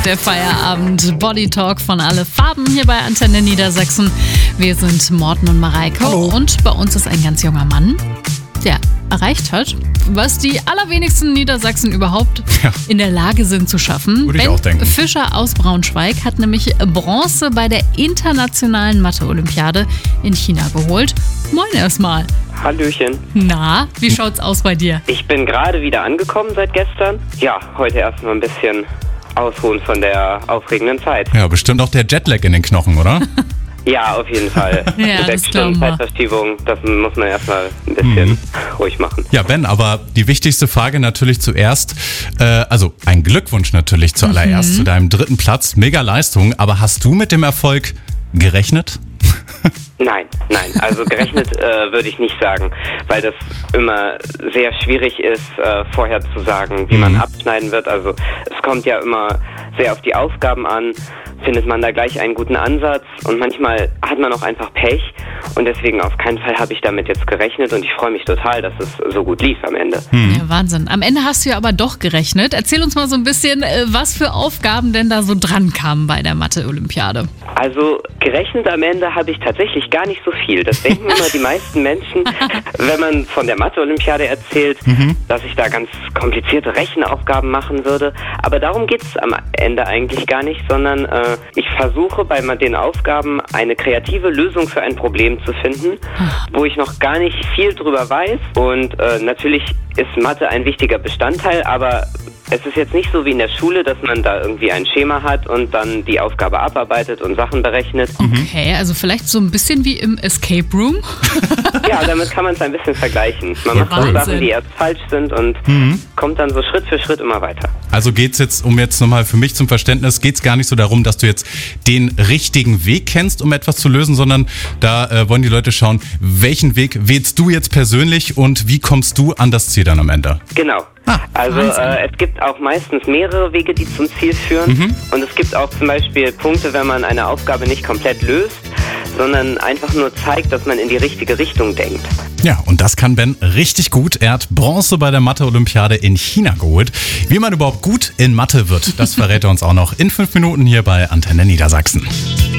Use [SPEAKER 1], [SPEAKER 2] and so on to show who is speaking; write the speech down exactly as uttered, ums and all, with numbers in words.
[SPEAKER 1] der Feierabend Body Talk von Alle Farben hier bei Antenne Niedersachsen. Wir sind Morten und Mareike.
[SPEAKER 2] Hallo.
[SPEAKER 1] Und bei uns ist ein ganz junger Mann, der erreicht hat, was die allerwenigsten Niedersachsen überhaupt
[SPEAKER 2] Ja.
[SPEAKER 1] in der Lage sind zu schaffen.
[SPEAKER 2] Würde ich
[SPEAKER 1] Ben
[SPEAKER 2] auch denken.
[SPEAKER 1] Fischer aus Braunschweig hat nämlich Bronze bei der internationalen Mathe-Olympiade in China geholt. Moin erstmal.
[SPEAKER 3] Hallöchen.
[SPEAKER 1] Na, wie schaut's aus bei dir?
[SPEAKER 3] Ich bin gerade wieder angekommen seit gestern. Ja, heute erstmal ein bisschen ausruhen von der aufregenden Zeit.
[SPEAKER 2] Ja, bestimmt auch der Jetlag in den Knochen, oder?
[SPEAKER 3] Ja, auf jeden Fall.
[SPEAKER 1] Ja, das
[SPEAKER 3] Sechs
[SPEAKER 1] glauben
[SPEAKER 3] Stunden
[SPEAKER 1] wir.
[SPEAKER 3] Zeitverschiebung, das muss man erstmal ein bisschen
[SPEAKER 2] Mhm.
[SPEAKER 3] ruhig machen.
[SPEAKER 2] Ja, Ben, aber die wichtigste Frage natürlich zuerst, äh, also ein Glückwunsch natürlich zuallererst
[SPEAKER 1] Mhm.
[SPEAKER 2] zu deinem dritten Platz, mega Leistung, aber hast du mit dem Erfolg gerechnet?
[SPEAKER 3] Nein, nein, also gerechnet äh, würde ich nicht sagen, weil das immer sehr schwierig ist, äh, vorher zu sagen, wie man
[SPEAKER 2] Mhm.
[SPEAKER 3] abschneiden wird. Also es kommt ja immer sehr auf die Aufgaben an, findet man da gleich einen guten Ansatz und manchmal hat man auch einfach Pech und deswegen auf keinen Fall habe ich damit jetzt gerechnet und ich freue mich total, dass es so gut lief am Ende.
[SPEAKER 1] Ja, Wahnsinn. Am Ende hast du ja aber doch gerechnet. Erzähl uns mal so ein bisschen, äh, was für Aufgaben denn da so dran kamen bei der Mathe-Olympiade.
[SPEAKER 3] Also gerechnet am Ende habe ich tatsächlich gar nicht so viel. Das denken immer die meisten Menschen, wenn man von der Mathe-Olympiade erzählt, dass ich da ganz komplizierte Rechenaufgaben machen würde. Aber darum geht es am Ende eigentlich gar nicht, sondern äh, ich versuche bei den Aufgaben eine kreative Lösung für ein Problem zu finden, wo ich noch gar nicht viel drüber weiß. Und äh, natürlich ist Mathe ein wichtiger Bestandteil, aber es ist jetzt nicht so wie in der Schule, dass man da irgendwie ein Schema hat und dann die Aufgabe abarbeitet und Sachen berechnet.
[SPEAKER 1] Okay, also vielleicht so ein bisschen wie im Escape Room.
[SPEAKER 3] Ja, damit kann man es ein bisschen vergleichen. Man macht auch
[SPEAKER 1] Wahnsinn.
[SPEAKER 3] Sachen, die erst falsch sind und kommt dann so Schritt für Schritt immer weiter.
[SPEAKER 2] Also geht's jetzt, um jetzt nochmal für mich zum Verständnis, geht's gar nicht so darum, dass du jetzt den richtigen Weg kennst, um etwas zu lösen, sondern da äh, wollen die Leute schauen, welchen Weg wählst du jetzt persönlich und wie kommst du an das Ziel dann am Ende?
[SPEAKER 3] Genau.
[SPEAKER 2] Ah,
[SPEAKER 3] also
[SPEAKER 1] Wahnsinn.
[SPEAKER 3] äh, es gibt auch meistens mehrere Wege, die zum Ziel führen. Und es gibt auch zum Beispiel Punkte, wenn man eine Aufgabe nicht komplett löst, sondern einfach nur zeigt, dass man in die richtige Richtung denkt.
[SPEAKER 2] Ja, und das kann Ben richtig gut. Er hat Bronze bei der Mathe-Olympiade in China geholt. Wie man überhaupt gut in Mathe wird, das verrät er uns auch noch in fünf Minuten hier bei Antenne Niedersachsen.